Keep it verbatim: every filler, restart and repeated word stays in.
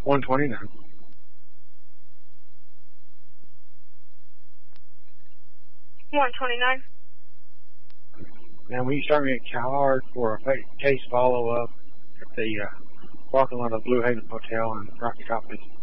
one twenty-nine. one twenty-nine. Now, will you start me a card for a case follow-up at the uh, parking lot of Blue Haven Hotel in Rocky Top, Mississippi?